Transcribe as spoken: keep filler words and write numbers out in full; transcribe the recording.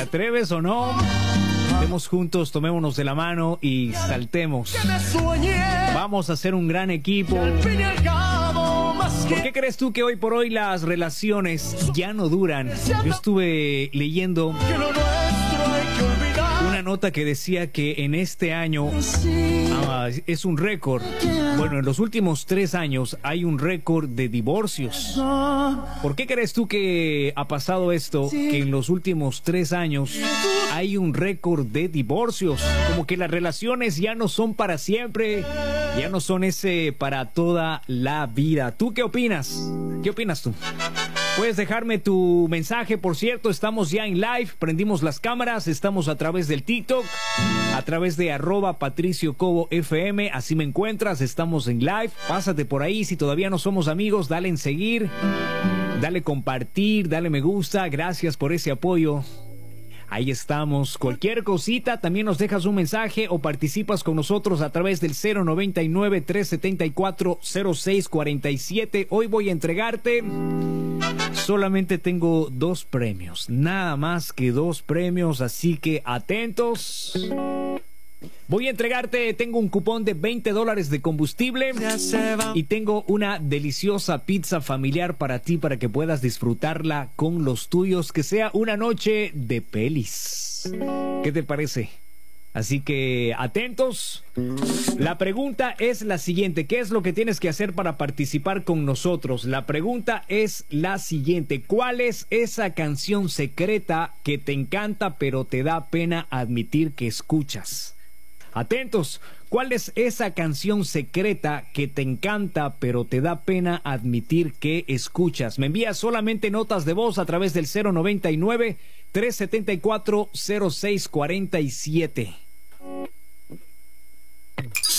atreves o no? Estemos juntos, tomémonos de la mano y saltemos. Vamos a hacer un gran equipo. ¿Por qué crees tú que hoy por hoy las relaciones ya no duran? Yo estuve leyendo una nota que decía que en este año ah, es un récord. Bueno, en los últimos tres años hay un récord de divorcios. ¿Por qué crees tú que ha pasado esto? Que en los últimos tres años hay un récord de divorcios. Como que las relaciones ya no son para siempre, ya no son ese para toda la vida. ¿Tú qué opinas? ¿Qué opinas tú? Puedes dejarme tu mensaje, por cierto, estamos ya en live, prendimos las cámaras, estamos a través del TikTok, a través de arroba Patricio Cobo F M, así me encuentras, estamos en live, pásate por ahí, si todavía no somos amigos, dale en seguir, dale compartir, dale me gusta, gracias por ese apoyo. Ahí estamos. Cualquier cosita, también nos dejas un mensaje o participas con nosotros a través del cero noventa y nueve, tres setenta y cuatro, cero seis cuarenta y siete. Hoy voy a entregarte. Solamente tengo dos premios, nada más que dos premios, así que atentos. Voy a entregarte, tengo un cupón de veinte dólares de combustible y tengo una deliciosa pizza familiar para ti, para que puedas disfrutarla con los tuyos, que sea una noche de pelis. ¿Qué te parece? Así que atentos. La pregunta es la siguiente: ¿qué es lo que tienes que hacer para participar con nosotros? La pregunta es la siguiente: ¿cuál es esa canción secreta que te encanta pero te da pena admitir que escuchas? Atentos, ¿cuál es esa canción secreta que te encanta pero te da pena admitir que escuchas? Me envías solamente notas de voz a través del cero noventa y nueve, tres setenta y cuatro, cero seis cuarenta y siete.